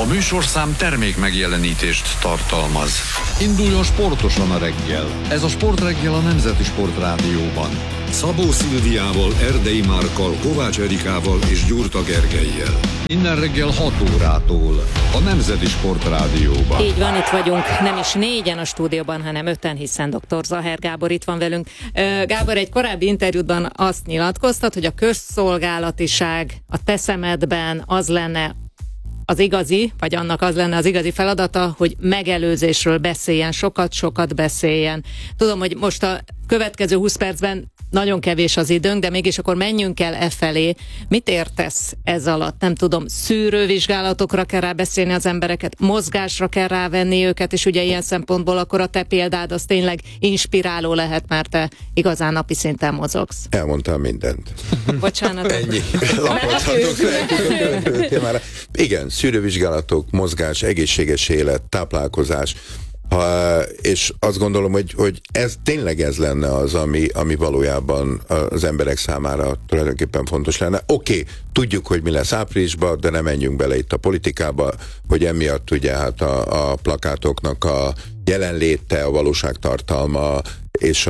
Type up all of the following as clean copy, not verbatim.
A műsorszám termék megjelenítést tartalmaz. Induljon sportosan a reggel. Ez a Sportreggel a Nemzeti Sportrádióban. Szabó Szilviával, Erdei Márkkal, Kovács Erikával és Gyurta Gergellyel. Innen reggel 6 órától a Nemzeti Sportrádióban. Így van, itt vagyunk nem is 4-en a stúdióban, hanem 5-en, hiszen dr. Zaher Gábor itt van velünk. Gábor, egy korábbi interjúban azt nyilatkoztat, hogy a közszolgálatiság a te szemedben az lenne az igazi, vagy annak az lenne az igazi feladata, hogy megelőzésről beszéljen, sokat beszéljen. Tudom, hogy most a következő 20 percben nagyon kevés az időnk, de mégis akkor menjünk el e felé. Mit értesz ez alatt? Nem tudom, szűrővizsgálatokra kell rá beszélni az embereket, mozgásra kell rávenni őket, és ugye ilyen szempontból akkor a te példád az tényleg inspiráló lehet, mert te igazán napi szinten mozogsz. Elmondtam mindent. Bocsánat. Ennyi. Lapozhatok le. Igen, szűrővizsgálatok, mozgás, egészséges élet, táplálkozás, és azt gondolom, hogy ez tényleg ez lenne az, ami valójában az emberek számára tulajdonképpen fontos lenne. Oké, tudjuk, hogy mi lesz áprilisban, de nem menjünk bele itt a politikába, hogy emiatt ugye hát a plakátoknak a jelenléte, a valóságtartalma, és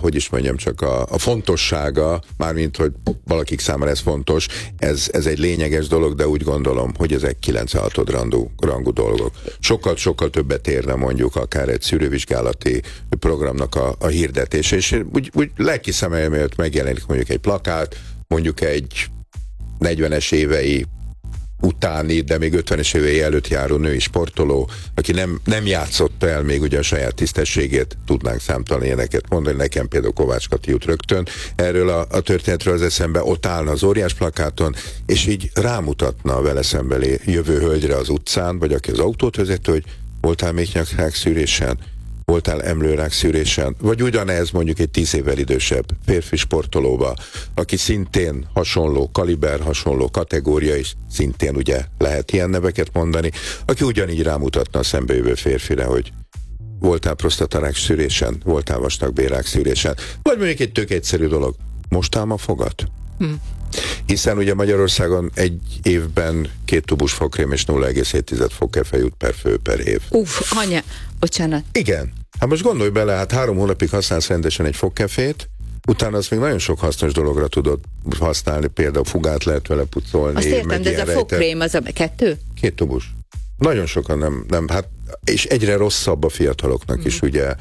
a fontossága, mármint, hogy valakik számára ez fontos, ez egy lényeges dolog, de úgy gondolom, hogy ezek 96. rangú dolgok. Sokkal többet érne mondjuk akár egy szűrővizsgálati programnak a hirdetése, és úgy lelki szemeim előtt megjelenik mondjuk egy plakát, mondjuk egy 40-es évei utáni, de még 50-es évei előtt járó női sportoló, aki nem játszotta el még ugye a saját tisztességét, tudnánk számtalan ilyeneket mondani, nekem például Kovács Kati jut rögtön erről a történetről az eszembe, ott állna az óriás plakáton, és így rámutatna a vele szembeli jövő hölgyre az utcán, vagy aki az autót vezet, hogy voltál méhnyakrák szűrésen, voltál emlőrák szűrésen, vagy ugyanez mondjuk egy 10 évvel idősebb férfi sportolóba, aki szintén hasonló kaliber, hasonló kategória, és szintén ugye lehet ilyen neveket mondani, aki ugyanígy rámutatna a szembejövő férfire, hogy voltál prostatarák szűrésen, voltál vastagbélrák szűrésen, vagy mondjuk egy tök egyszerű dolog, mostál ma fogat? Hiszen ugye Magyarországon egy évben 2 tubus fogkrém és 0,7 fogkefe jut per fő per év. Anya, bocsánat. Igen. Hát most gondolj bele, hát 3 hónapig használsz rendesen egy fogkefét, utána azt még nagyon sok hasznos dologra tudod használni, például fugát lehet vele pucolni. Azt értem, de ez a fogkrém az a 2? 2 tubus. Nagyon sokan nem, hát és egyre rosszabb a fiataloknak is ugye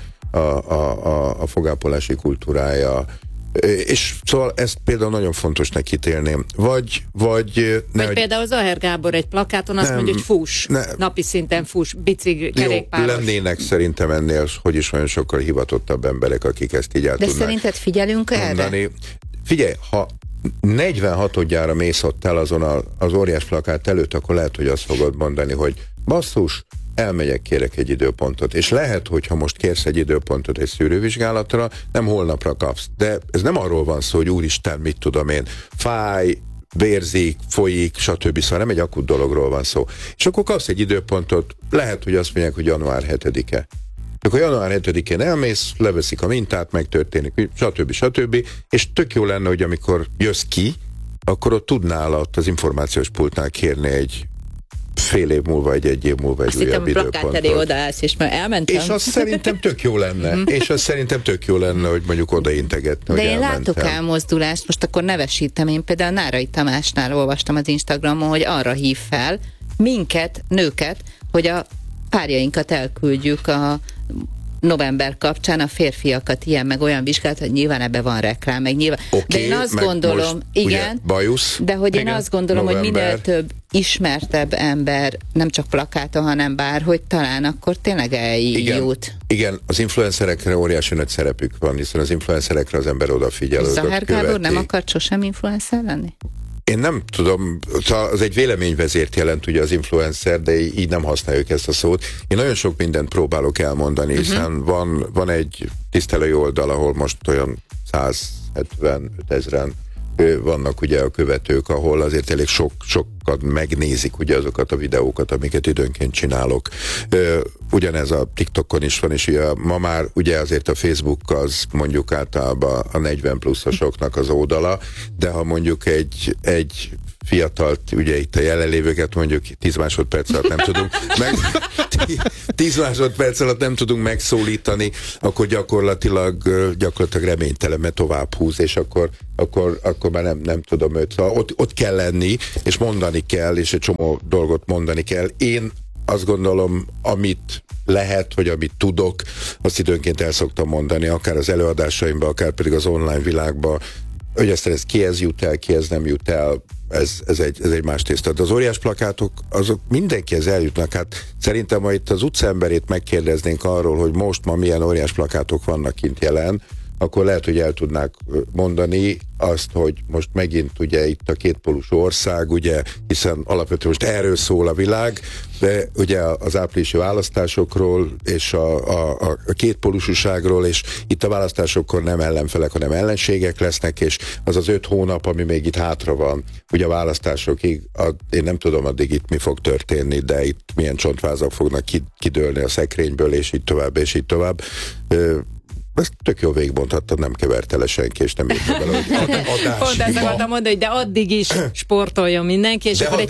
a fogápolási kultúrája. És szóval ezt például nagyon fontosnak ítélném. Vagy például Zaher Gábor egy plakáton azt mondja, hogy fuss, napi szinten fuss, bicikli, kerékpáros. Jó, lennének szerintem ennél, hogy is olyan sokkal hivatottabb emberek, akik ezt így el tudnák. De szerinted figyelünk erre? Figyelj, ha 46-odjára mész ott el azon az óriás plakát előtt, akkor lehet, hogy azt fogod mondani, hogy basszus, elmegyek, kérek egy időpontot. És lehet, hogy ha most kérsz egy időpontot egy szűrővizsgálatra, nem holnapra kapsz. De ez nem arról van szó, hogy úristen, mit tudom én, fáj, vérzik, folyik, stb. Szóval nem egy akut dologról van szó. És akkor kapsz egy időpontot, lehet, hogy azt mondják, hogy január 7-e. Akkor január 7-én elmész, leveszik a mintát, megtörténik, stb. És tök jó lenne, hogy amikor jössz ki, akkor ott tudnál ott az információs pultnál kérni egy fél év múlva, egy év múlva egy újabb időpontot. Azt hittem, plakát elé odaállsz, és már elmentem. És azt szerintem tök jó lenne. Hogy mondjuk odaintegetni, de én látok elmozdulást, most akkor nevesítem, én például Nárai Tamásnál olvastam az Instagramon, hogy arra hív fel minket, nőket, hogy a párjainkat elküldjük a november kapcsán a férfiakat ilyen meg olyan vizsgálat, hogy nyilván ebbe van reklám, meg nyilván. De én azt gondolom, igen, bajusz, de hogy én azt gondolom, november, hogy minél több ismertebb ember, nem csak plakáton, hanem bárhogy talán akkor tényleg eljut. Igen, az influencerekre óriási nagy szerepük van, hiszen az influencerekre az ember odafigyel. Zaher Gábor nem akart sosem influencer lenni? Én nem tudom, az egy véleményvezért jelent ugye az influencer, de így nem használjuk ezt a szót. Én nagyon sok mindent próbálok elmondani, hiszen van egy tisztelői oldal, ahol most olyan 175 000 vannak ugye a követők, ahol azért elég sokat megnézik ugye azokat a videókat, amiket időnként csinálok. Ugyanez a TikTokon is van, és ugye ma már ugye azért a Facebook az mondjuk általában a 40 pluszosoknak az oldala, de ha mondjuk egy fiatalt, ugye itt a jelenlévőket mondjuk 10 másodperc alatt nem tudunk 10 másodperc alatt nem tudunk megszólítani, akkor gyakorlatilag reménytelen, mert tovább húz, és akkor már nem tudom őt. Szóval ott kell lenni, és mondani kell, és egy csomó dolgot mondani kell. Én azt gondolom, amit lehet, vagy amit tudok, azt időnként el szoktam mondani, akár az előadásaimban, akár pedig az online világban, hogy aztán ez kihez jut el, kihez nem jut el, ez egy más tészta. De az óriás plakátok, azok mindenkihez eljutnak. Hát szerintem, ha itt az utcaemberét megkérdeznénk arról, hogy most ma milyen óriás plakátok vannak kint jelen, akkor lehet, hogy el tudnák mondani azt, hogy most megint ugye itt a kétpólusú ország, ugye, hiszen alapvetően most erről szól a világ, de ugye az áprilisi választásokról és a kétpólusúságról, és itt a választásokkor nem ellenfelek, hanem ellenségek lesznek, és az az 5 hónap, ami még itt hátra van, ugye a választásokig, én nem tudom addig itt mi fog történni, de itt milyen csontvázak fognak kidőlni a szekrényből, és így tovább, és így tovább. Ezt tök jó végigmondhattad, nem keverte le senki, és nem írta bele, hogy adásban. Pont ezt akartam mondani, hogy de addig is sportoljon mindenki, és de akkor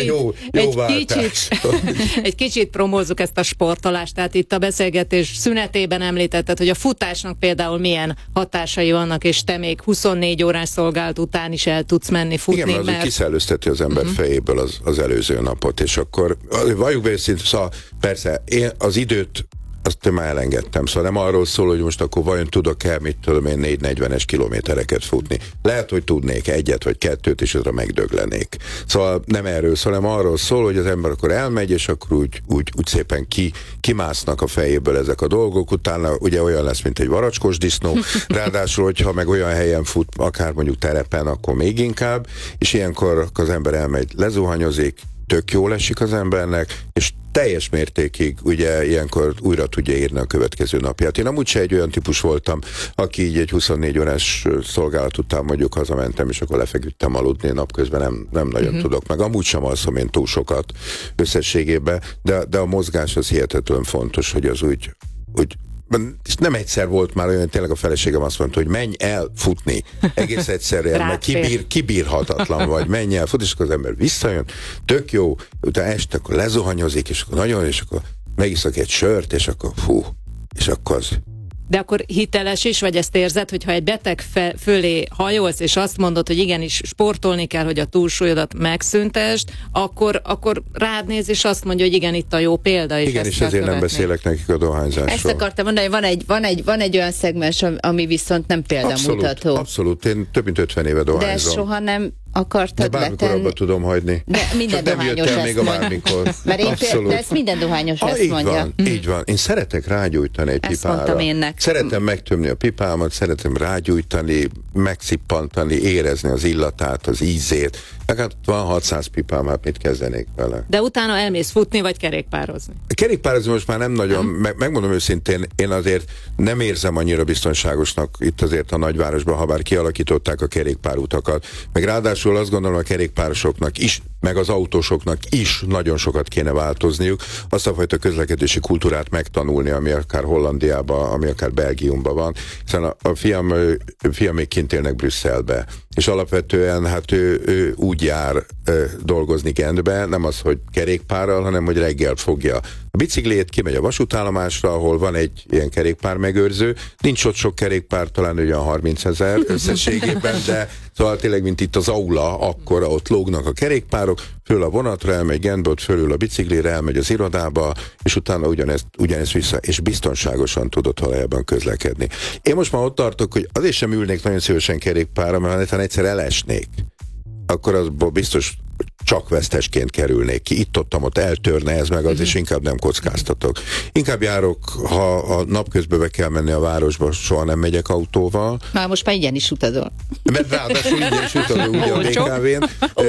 egy kicsit promózzuk ezt a sportolást. Tehát itt a beszélgetés szünetében említetted, hogy a futásnak például milyen hatásai vannak, és te még 24 órás szolgálat után is el tudsz menni futni. Igen, mert kiszellőzteti az ember fejéből az előző napot, és akkor valljuk be őszintén, szóval persze, én az időt azt már elengedtem, szóval nem arról szól, hogy most akkor vajon tudok-e, mit tudom én, 440-es kilométereket futni. Lehet, hogy tudnék egyet vagy kettőt, és azra megdöglenék. Szóval nem erről szól, hanem arról szól, hogy az ember akkor elmegy, és akkor úgy szépen kimásznak a fejéből ezek a dolgok, utána ugye olyan lesz, mint egy varacskos disznó, ráadásul, hogyha meg olyan helyen fut, akár mondjuk terepen, akkor még inkább, és ilyenkor az ember elmegy, lezuhanyozik, tök jól esik az embernek, és teljes mértékig ugye ilyenkor újra tudja írni a következő napját. Én amúgy se egy olyan típus voltam, aki így egy 24 órás szolgálat után mondjuk hazamentem, és akkor lefeküdtem aludni, napközben nem nagyon tudok, meg amúgy sem alszom én túl sokat összességében, de a mozgás az hihetetlen fontos, hogy az úgy és nem egyszer volt már olyan, tényleg a feleségem azt mondta, hogy menj el futni. Egész egyszerűen, mert kibírhatatlan vagy, menj el futni, és akkor az ember visszajön, tök jó, utána este akkor lezuhanyozik, és akkor nagyon, és akkor megiszok egy sört, és akkor és akkor az... De akkor hiteles is, vagy ezt érzed, hogyha egy beteg fölé hajolsz, és azt mondod, hogy igenis sportolni kell, hogy a túlsúlyodat megszüntesd, akkor rád néz, és azt mondja, hogy igen, itt a jó példa. És igen, és ezért nem beszélek nekik a dohányzásról. Ezt akartam mondani, van egy olyan szegmens, ami viszont nem példamutató. Abszolút, én több mint 50 éve dohányzom. De soha nem akartad de bármikor abba tudom hagyni. De minden dohányos ezt még a bármikor. Mert de ezt minden dohányos ezt mondja. Így van. Én szeretek rágyújtani egy ezt pipára. Mondtam én Szeretem megtömni a pipámat, szeretem rágyújtani, megszippantani, érezni az illatát, az ízét. Hát van 600 pipám, hát mit kezdenék vele. De utána elmész futni, vagy kerékpározni? Kerékpározni most már nem nagyon, megmondom őszintén, én azért nem érzem annyira biztonságosnak itt azért a nagyvárosban, ha bár kialakították a kerékpárutakat. Meg ráadásul azt gondolom, a kerékpárosoknak is, meg az autósoknak is nagyon sokat kéne változniuk. Azt a fajta közlekedési kultúrát megtanulni, ami akár Hollandiában, ami akár Belgiumban van. Hiszen a fiam még kint élnek Brüsszelbe. És alapvetően hát ő úgy jár dolgozni Gentbe, nem az, hogy kerékpárral, hanem hogy reggel fogja a biciklét, kimegy a vasútállomásra, ahol van egy ilyen kerékpár megőrző. Nincs ott sok kerékpár, talán olyan 30 000 összességében, de szóval tényleg, mint itt az aula, akkor ott lógnak a kerékpárok, föl a vonatra elmegy Gentbe, ott fölül a biciklére, elmegy az irodába, és utána ugyanezt vissza, és biztonságosan tudott valójában közlekedni. Én most már ott tartok, hogy azért sem ülnék nagyon szívesen kerékpárra, mert ha egyszer elesnék, akkor az biztos csak vesztesként kerülnék ki. Itt-ott eltörne ez meg az, és inkább nem kockáztatok. Inkább járok, ha a napközben be kell menni a városba, soha nem megyek autóval. Már most már ingyen is utazol. Mert ráadásul ingyen is utazol ugye a BKV-n.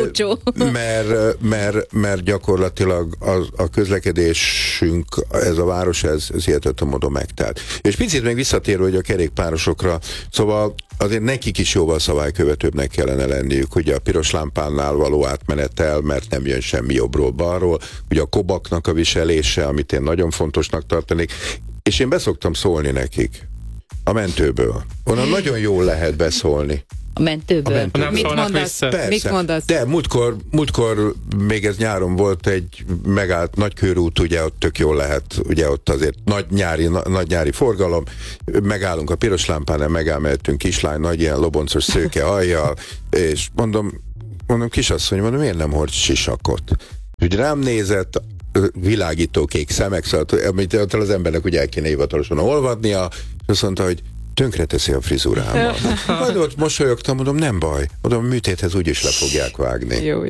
Mert gyakorlatilag a közlekedésünk, ez a város, ez hihetetlen módon megtelt. És picit még visszatérő, hogy a kerékpárosokra, szóval azért nekik is jóval szabálykövetőbbnek kellene lenniük, ugye a piros lámpánál való átmenetel, mert nem jön semmi jobbról-balról, ugye a kobaknak a viselése, amit én nagyon fontosnak tartanék, és én beszoktam szólni nekik a mentőből. Onnan nagyon jól lehet beszólni. mentőből. Nem Mit szólnak mondasz? vissza. Persze. Mit mondasz? De múltkor még ez nyáron volt egy megállt nagy körút, ugye ott tök jól lehet, ugye ott azért nagy nyári forgalom, megállunk a piros lámpánál, megállmettünk kislány, nagy ilyen loboncos szőke alja, és mondom kisasszony, miért nem hord sisakot? Úgy rám nézett, világító kék szemek, szóval, amit az embernek ugye el kéne hivatalosan olvadnia, és azt mondta, hogy tönkreteszi a frizurámat. Majd ott mosolyogtam, mondom, nem baj. Mondom, műtéthez úgyis le fogják vágni. Jó.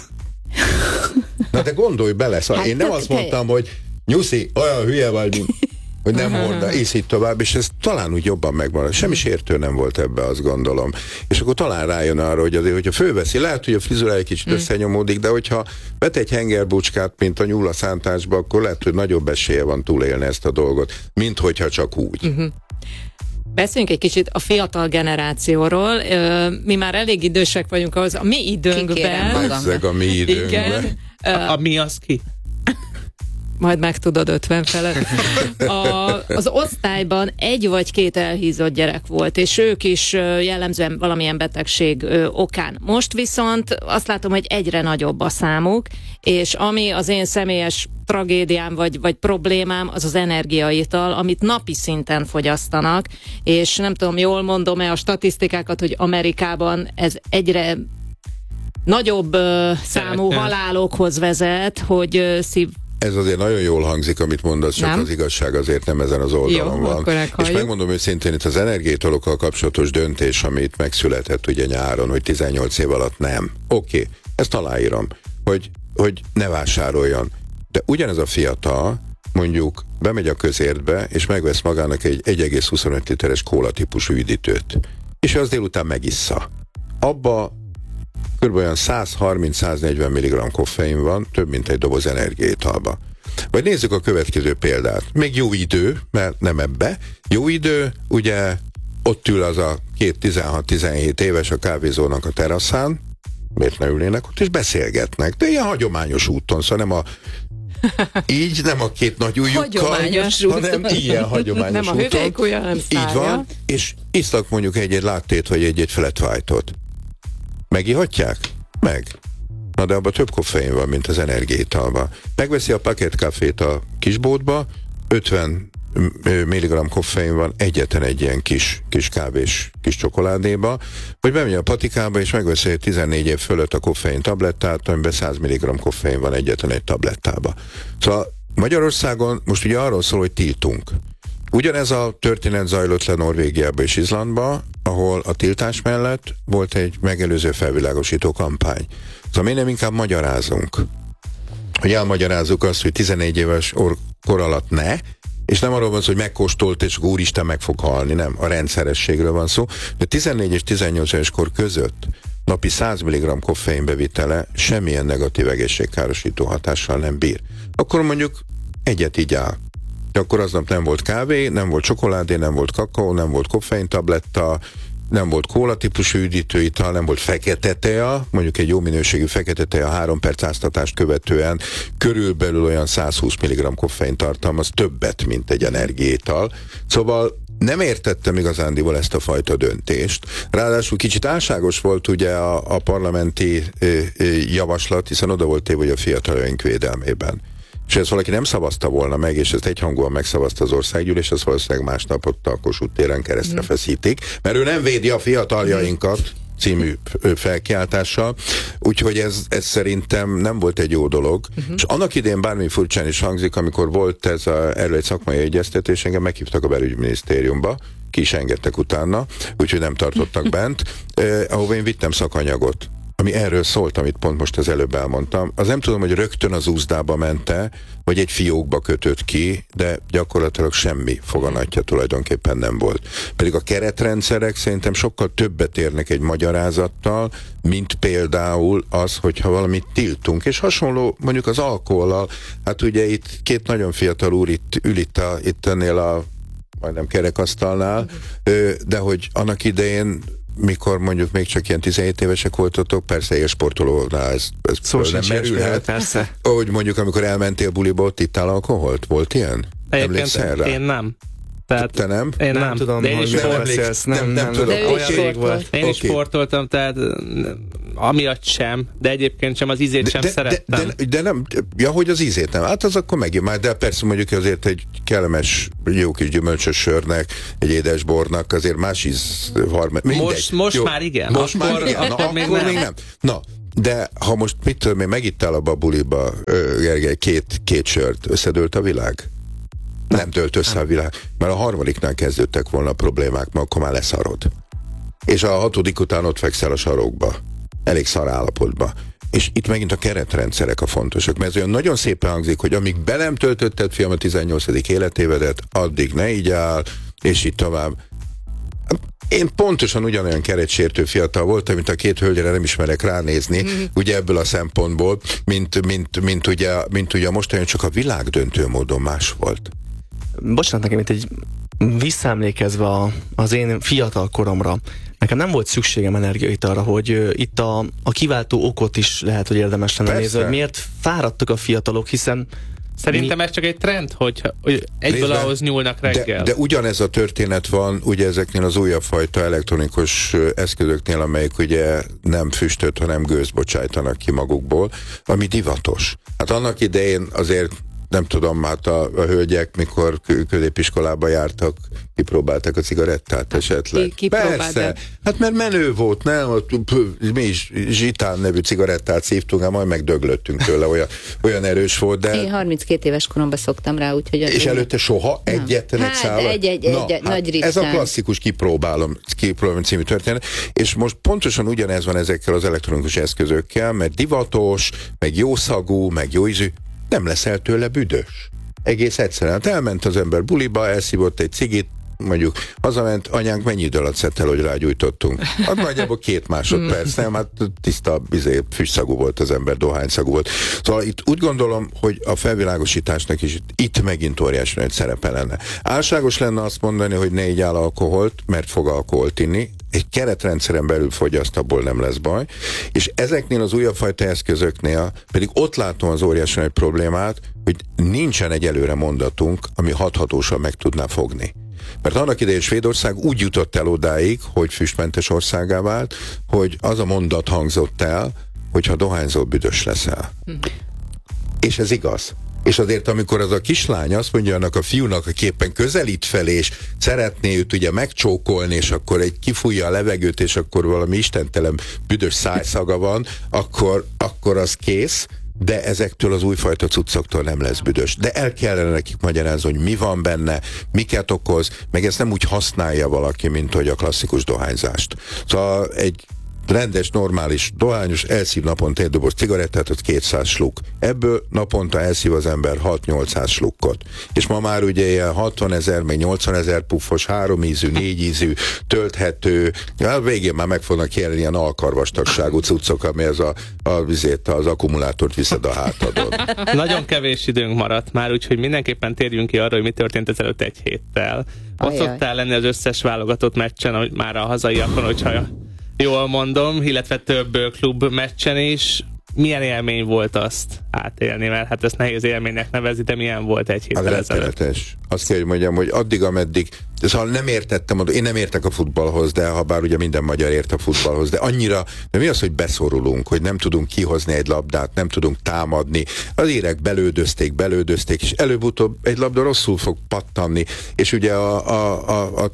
Na de gondolj bele, szóval én nem azt mondtam, hogy nyuszi, olyan hülye vagy, hogy nem hordna, és így tovább, és ez talán úgy jobban megvan. Semmi sértő nem volt ebbe, azt gondolom. És akkor talán rájön arra, hogy azért, hogyha fölveszi, lehet, hogy a frizurája kicsit összenyomódik, de hogyha vet egy hengerbucskát, mint a nyúl a szántásba, akkor lehet, hogy nagyobb esélye van túlélni ezt a dolgot, mint hogyha csak úgy. Beszéljünk egy kicsit a fiatal generációról. Mi már elég idősek vagyunk ahhoz, a mi időnkben. Ezek a mi időnkben. Igen. A mi az ki? Majd megtudod 50 felett. Az osztályban 1 vagy 2 elhízott gyerek volt, és ők is jellemzően valamilyen betegség okán. Most viszont azt látom, hogy egyre nagyobb a számuk, és ami az én személyes tragédiám vagy problémám, az az energiaital, amit napi szinten fogyasztanak, és nem tudom, jól mondom-e a statisztikákat, hogy Amerikában ez egyre nagyobb számú halálokhoz vezet, hogy Ez azért nagyon jól hangzik, amit mondasz, csak nem? Az igazság azért nem ezen az oldalon van. És megmondom őszintén, itt az energiaitalokkal kapcsolatos döntés, amit megszületett ugye nyáron, hogy 18 év alatt nem. Oké, ezt aláírom, hogy ne vásároljon. De ugyanez a fiatal mondjuk bemegy a közértbe, és megvesz magának egy 1,25 literes kóla típusú üdítőt. És az délután megissza. Abba kb. 130-140 mg koffein van, több mint egy doboz energiaitalba. Vagy nézzük a következő példát. Még jó idő, mert nem ebbe. Jó idő, ugye ott ül az a 16-17 éves a kávézónak a teraszán, miért ne ülnének ott, és beszélgetnek. De ilyen hagyományos úton, szóval nem így, nem a 2 nagy ujjukkal, hanem ilyen hagyományos nem úton. a hüvelykujja, hanem szárja. Így van, és isztak mondjuk egy láttét, vagy egy flat white-ot. Megihatják? Meg. Na de abban több koffein van, mint az energiaitalban. Megveszi a paket kafét a kisboltba, 50 mg koffein van egyetlen egy ilyen kis kávés, kis csokoládéba, vagy bemegy a patikába, és megveszi egy 14 év fölött a koffein tablettát, amiben 100 mg koffein van egyetlen egy tablettába. Szóval Magyarországon most ugye arról szól, hogy tiltunk. Ugyanez a történet zajlott le Norvégiába és Izlandba, ahol a tiltás mellett volt egy megelőző felvilágosító kampány. Szóval miért nem inkább magyarázunk? Hogy elmagyarázzuk azt, hogy 14 éves kor alatt ne, és nem arról van szó, hogy megkóstolt, és úristen meg fog halni, nem, a rendszerességről van szó, de 14 és 18 éves kor között napi 100 mg koffein bevitele semmilyen negatív egészségkárosító hatással nem bír. Akkor mondjuk egyet így áll. De akkor aznap nem volt kávé, nem volt csokoládé, nem volt kakaó, nem volt koffeintabletta, nem volt kóla típusú üdítőital, nem volt fekete tea, mondjuk egy jó minőségű fekete tea 3 perc áztatást követően körülbelül olyan 120 mg koffein tartalmaz, többet, mint egy energiaital. Szóval nem értettem igazándiból ezt a fajta döntést. Ráadásul kicsit álságos volt ugye a parlamenti javaslat, hiszen oda volt téve, hogy a fiataljaink védelmében. És ezt valaki nem szavazta volna meg, és ezt egyhangúan megszavazta az országgyűlés, ezt valószínűleg másnap ott a Kossuth téren keresztre feszítik, mert ő nem védi a fiataljainkat című felkiáltással, úgyhogy ez szerintem nem volt egy jó dolog. És annak idén bármi furcsán is hangzik, amikor volt erről egy szakmai egyeztetés, engem meghívtak a belügyminisztériumba, ki is engedtek utána, úgyhogy nem tartottak bent, ahova én vittem szakanyagot, ami erről szólt, amit pont most az előbb elmondtam. Az nem tudom, hogy rögtön az úzdába mente, vagy egy fiókba kötött ki, de gyakorlatilag semmi foganatja tulajdonképpen nem volt. Pedig a keretrendszerek szerintem sokkal többet érnek egy magyarázattal, mint például az, hogyha valamit tiltunk. És hasonló mondjuk az alkohollal, hát ugye itt 2 nagyon fiatal úr ül itt ennél a majdnem kerekasztalnál, de hogy annak idején mikor mondjuk még csak ilyen 17 évesek voltatok, persze élsportolónál ez nem merülhet. Persze. Hogy mondjuk amikor elmentél buliba, ott ittál alkoholt? Volt ilyen? Egyébként én nem. Tehát te nem? Én nem tudom, hogy miről beszélsz. Nem tudom. De ő is Olyan rég volt. Én is sportoltam, tehát amiatt sem, de egyébként sem, az ízét sem szerettem. De nem, ja, hogy az ízét nem. Hát az akkor megint már, de persze mondjuk azért egy kellemes, jó kis gyümölcsös sörnek, egy édesbornak azért más íz, Most már igen. Most már igen. Na, akkor még nem. Na, de ha most mit tudom én, megittál abba a buliba, Gergely, két sört, összedőlt a világ? Nem dőlt össze a világ, mert a harmadiknál kezdődtek volna a problémák, mert akkor már leszarod. És a 6. után ott fekszel a sarokba. Elég szar állapotba. És itt megint a keretrendszerek a fontosak, mert ez olyan nagyon szépen hangzik, hogy amíg be nem töltötted, fiam, a 18. életévedet, addig ne így áll, és így tovább. Én pontosan ugyanolyan keretsértő fiatal voltam, mint a két hölgyre nem ismerek ránézni, ugye ebből a szempontból, mint ugye mostani, csak a világ döntő módon más volt. Bocsánat, nekem itt egy visszaemlékezve az én fiatal koromra, nekem nem volt szükségem energiaitalra, hogy itt a kiváltó okot is lehet, hogy érdemes lenne nézni, hogy miért fáradtak a fiatalok, hiszen Szerintem ez csak egy trend, hogy egyből ahhoz nyúlnak reggel. De ugyanez a történet van ugye ezeknél az újabb fajta elektronikus eszközöknél, amelyek ugye nem füstöt, hanem gőzt bocsájtanak ki magukból, ami divatos. Hát annak idején azért nem tudom, hát a hölgyek, mikor középiskolába jártak, kipróbáltak a cigarettát esetleg. Persze, hát mert menő volt, nem? Mi is Zsitán nevű cigarettát szívtunk, hát majd megdöglöttünk tőle, olyan erős volt, de... Én 32 éves koromban szoktam rá, úgyhogy... És előtte soha egyetlen egy szállal? Egy nagy ritkán. Ez a klasszikus kipróbálom című történet, és most pontosan ugyanez van ezekkel az elektronikus eszközökkel, mert divatos, meg jószagú, meg jó ízű, nem leszel tőle büdös. Egész egyszerűen. Hát elment az ember buliba, elszívott egy cigit, mondjuk hazament, anyánk mennyi idő alatt szedte el, hogy rágyújtottunk? Hát nagyjából 2 másodperc, nem? Hát tiszta füstszagú volt az ember, dohányszagú volt. Szóval itt úgy gondolom, hogy a felvilágosításnak is itt megint óriási nagy szerepe lenne. Álságos lenne azt mondani, hogy ne igyál alkoholt, mert fog alkoholt inni. Egy keretrendszeren belül fogyaszt, abból nem lesz baj. És ezeknél az újabb fajta eszközöknél pedig ott látom az óriási nagy problémát, hogy nincsen egy előre mondatunk, ami hathatósan meg tudná fogni. Mert annak idején Svédország úgy jutott el odáig, hogy füstmentes országá vált, hogy az a mondat hangzott el, hogy ha dohányzol, büdös leszel. És ez igaz. És azért, amikor az a kislány azt mondja annak a fiúnak, aki éppen közelít felé, és szeretné őt ugye megcsókolni, és akkor egy kifújja a levegőt, és akkor valami istentelen büdös szájszaga van, akkor az kész, de ezektől az újfajta cuccoktól nem lesz büdös. De el kellene nekik magyarázni, hogy mi van benne, miket okoz, meg ezt nem úgy használja valaki, mint hogy a klasszikus dohányzást. Szóval egy rendes, normális dohányos elszív naponta egy doboz cigarettát, az 200 sluk. Ebből naponta elszív az ember 6-800 slukkot. És ma már ugye ilyen 60 000, meg 80 000 puffos, 3 ízű, 4 ízű, tölthető, a végén már meg fognak jelenni ilyen alkarvastagságú cuccok, ami az akkumulátort viszed a hátadon. Nagyon kevés időnk maradt már, úgyhogy mindenképpen térjünk ki arra, hogy mi történt ezelőtt egy héttel. Ott szoktál lenni az összes válogatott meccsen, már a hazaiakon, hogyha jól mondom, illetve több klub meccsen is. Milyen élmény volt azt átélni? Mert hát ezt nehéz élménynek nevezni, de milyen volt egy héttel ezelőtt? Azt kell, hogy mondjam, hogy addig, ameddig, szóval nem értettem, én nem értek a futballhoz, de ha bár ugye minden magyar ért a futballhoz, de annyira, de mi az, hogy beszorulunk, hogy nem tudunk kihozni egy labdát, nem tudunk támadni, az érek belődözték, és előbb-utóbb egy labda rosszul fog pattanni, és ugye a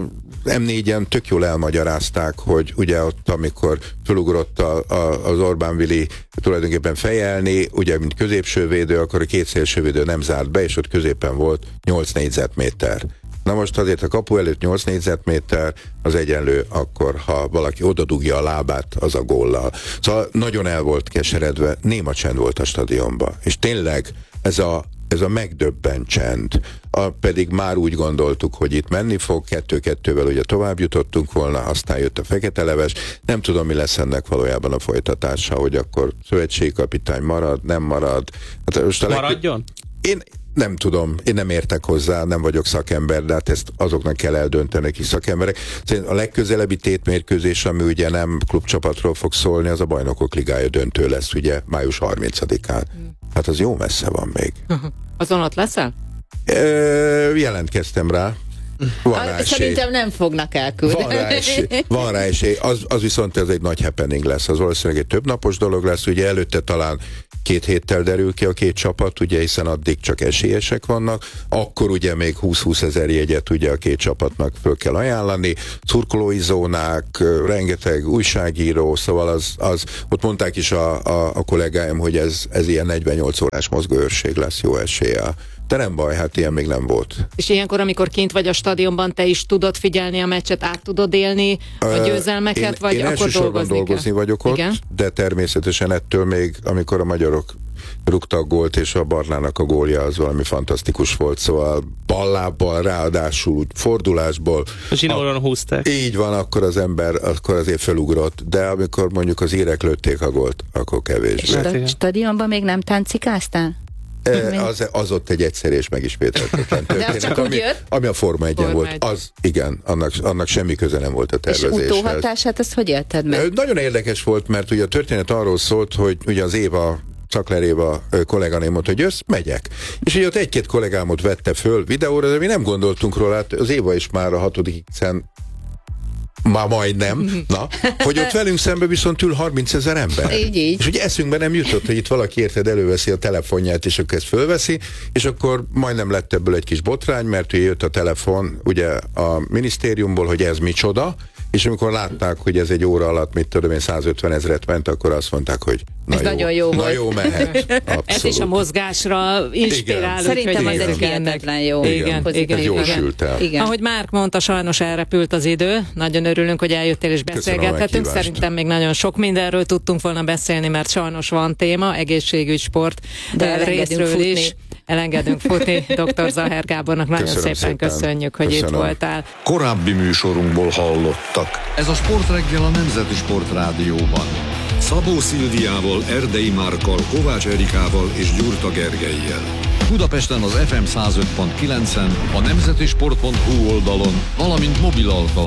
M4-en tök jól elmagyarázták, hogy ugye ott, amikor fölugrott az Orbán Vili tulajdonképpen fejelni, ugye mint középsővédő, akkor a két szélsővédő nem zárt be, és ott középen volt 8 négyzetméter. Na most azért a kapu előtt 8 négyzetméter az egyenlő, akkor ha valaki odadugja a lábát, az a góllal. Szóval nagyon el volt keseredve, néma csend volt a stadionban. És tényleg ez a megdöbbent csend. Pedig már úgy gondoltuk, hogy itt menni fog, 2-2-vel ugye tovább jutottunk volna, aztán jött a fekete leves. Nem tudom, mi lesz ennek valójában a folytatása, hogy akkor szövetségkapitány marad, nem marad. Hát most maradjon? Én nem tudom, én nem értek hozzá, nem vagyok szakember, de hát ezt azoknak kell eldönteni, akik szakemberek. Szerintem a legközelebbi tétmérkőzés, ami ugye nem klubcsapatról fog szólni, az a Bajnokok Ligája döntő lesz, ugye május 30-án. Hát az jó messze van még. Azon ott leszel? Jelentkeztem rá. Szerintem nem fognak elküldeni. Van rá esély. Az viszont ez egy nagy happening lesz. Az valószínűleg egy többnapos dolog lesz. Ugye előtte talán 2 héttel derül ki a 2 csapat, ugye, hiszen addig csak esélyesek vannak. Akkor ugye még 20-20 ezer jegyet ugye a 2 csapatnak föl kell ajánlani. Szurkolói zónák, rengeteg újságíró, szóval ott mondták is a kollégáim, hogy ez ilyen 48 órás mozgóőrség lesz jó eséllyel. De nem baj, hát ilyen még nem volt. És ilyenkor, amikor kint vagy a stadionban, te is tudod figyelni a meccset, át tudod élni a győzelmeket, vagy én akkor dolgozni vagyok ott, igen? De természetesen ettől még, amikor a magyarok rúgtak gólt, és a Barnának a gólja az valami fantasztikus volt, szóval ballábbal, ráadásul fordulásból. A zsinóron húzták. Így van, akkor az ember akkor azért felugrott, de amikor mondjuk az írek lőtték a gólt, akkor kevésbé. És a stadionban még nem táncikáztál? Az ott egy egyszerű és megismételhetetlen történet, ami a Forma 1-en volt. Az igen, annak semmi köze nem volt a tervezéshez. És utóhatását, ezt hogy élted meg? Nagyon érdekes volt, mert ugye a történet arról szólt, hogy ugye az Éva, Szakler Éva kolléganém mondta, hogy jössz, megyek. És ugye ott 1-2 kollégámot vette föl videóra, de mi nem gondoltunk róla, az Éva is már a 6. X-en már majdnem, hogy ott velünk szemben viszont ül 30 000 ember. Így. És ugye eszünkbe nem jutott, hogy itt valaki érted előveszi a telefonját, és akkor ezt fölveszi, és akkor majdnem lett ebből egy kis botrány, mert ugye jött a telefon ugye a minisztériumból, hogy ez micsoda, és amikor látták, hogy ez egy óra alatt, mit tudom én, 150 000 ment, akkor azt mondták, hogy nagyon jó volt. Na jó, mehet. Ez is a mozgásra inspirál. Szerintem az egy hihetetlen jó. Igen. Jól sült el. Ahogy Márk mondta, sajnos elrepült az idő. Nagyon örülünk, hogy eljöttél és beszélgethetünk. Szerintem még nagyon sok mindenről tudtunk volna beszélni, mert sajnos van téma, egészségügy, sport, de részről is. Elengedünk futni. Dr. Zahár Gábornak nagyon szépen köszönjük, hogy itt voltál. Korábbi műsorunkból hallottak. Ez a Sportreggel a Nemzeti Sportrádióban. Szabó Szilviával, Erdei Márkkal, Kovács Erikával és Gyurta Gergellyel. Budapesten az FM 105.9-en, a nemzetisport.hu oldalon, valamint mobil alkalmazáson.